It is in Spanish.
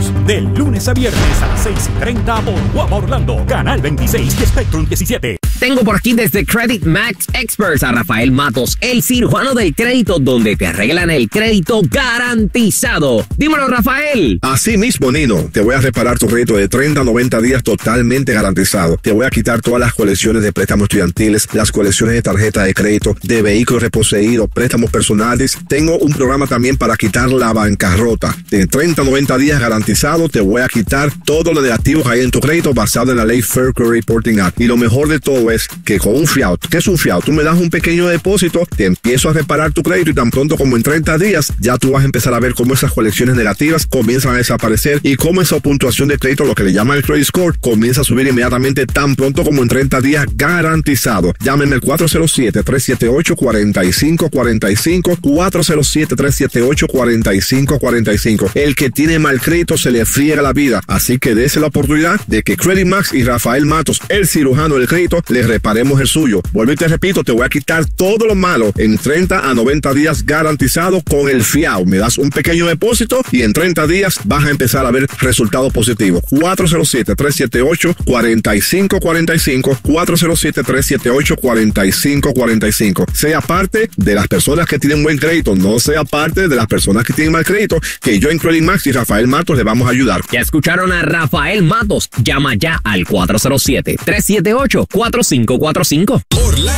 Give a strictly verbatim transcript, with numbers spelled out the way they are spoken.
Matos. De lunes a viernes a las seis y treinta por Guapa Orlando, Canal veintiséis y Spectrum diecisiete. Tengo por aquí desde Credit Max Experts a Rafael Matos, el cirujano del crédito, donde te arreglan el crédito garantizado. Dímelo, Rafael. Así mismo, Nino, te voy a reparar tu crédito de treinta a noventa días totalmente garantizado. Te voy a quitar todas las colecciones de préstamos estudiantiles, las colecciones de tarjeta de crédito, de vehículos reposeídos, préstamos personales. Tengo un programa también para quitar la bancarrota. De treinta a noventa días garantizado, te voy a quitar todo lo negativo que hay en tu crédito basado en la ley Fair Credit Reporting Act. Y lo mejor de todo es que con un fiat, ¿qué es un fiat? Tú me das un pequeño depósito, te empiezo a reparar tu crédito y tan pronto como en treinta días ya tú vas a empezar a ver cómo esas colecciones negativas comienzan a desaparecer y cómo esa puntuación de crédito, lo que le llaman el credit score, comienza a subir inmediatamente tan pronto como en treinta días garantizado. Llámenme al cuatro cero siete, tres siete ocho, cuatro cinco cuatro cinco, cuatro cero siete, tres siete ocho, cuatro cinco cuatro cinco. El que tiene mal crédito se le friega la vida, así que dése la oportunidad de que Credit Max y Rafael Matos, el cirujano del crédito, le reparemos el suyo. Vuelvo y te repito, te voy a quitar todo lo malo en treinta a noventa días garantizado con el fiao. Me das un pequeño depósito y en treinta días vas a empezar a ver resultados positivos. cuatro cero siete, tres siete ocho, cuatro cinco cuatro cinco, cuatro cero siete, tres siete ocho, cuatro cinco cuatro cinco. Sea parte de las personas que tienen buen crédito, no sea parte de las personas que tienen mal crédito, que yo en Credit Max y Rafael Matos le vamos a ayudar. Ya escucharon a Rafael Matos. Llama ya al cuatro cero siete, tres siete ocho, cuatro cinco cuatro cinco. Orlando.